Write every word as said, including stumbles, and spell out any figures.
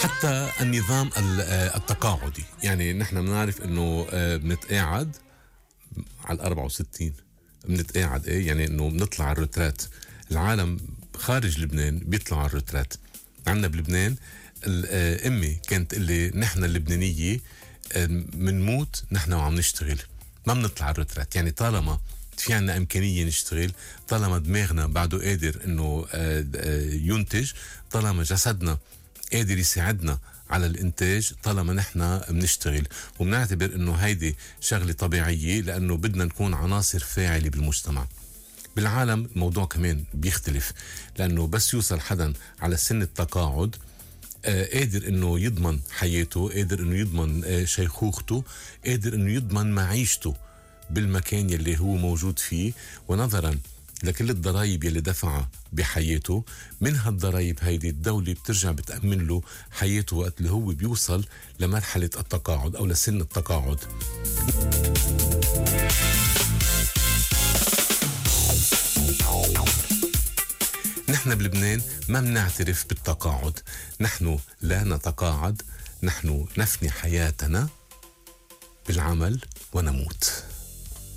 حتى النظام التقاعدي، يعني نحن بنعرف انه بنتقاعد على الأربعة وستين، بنتقاعد ايه يعني انه بنطلع على الرترات. العالم خارج لبنان بيطلعوا على الرترات. عندنا بلبنان امي كانت اللي نحن اللبنانيه منموت نحن وعم نشتغل، ما بنطلع على الرترات. يعني طالما في عنا امكانيه نشتغل، طالما دماغنا بعده قادر انه ينتج، طالما جسدنا قادر يساعدنا على الانتاج، طالما نحن بنشتغل. وبنعتبر انه هيدي شغله طبيعيه، لانه بدنا نكون عناصر فاعله بالمجتمع. بالعالم الموضوع كمان بيختلف، لانه بس يوصل حدا على سن التقاعد آه قادر انه يضمن حياته، قادر انه يضمن آه شيخوخته، قادر انه يضمن معيشته بالمكان يلي هو موجود فيه. ونظرا لكل الضرائب يلي دفعها بحياته، من هالضرائب هيدي الدولة بترجع بتأمن له حياته وقت اللي هو بيوصل لمرحلة التقاعد أو لسن التقاعد. نحن بلبنان ما بنعترف بالتقاعد، نحن لا نتقاعد، نحن نفني حياتنا بالعمل ونموت.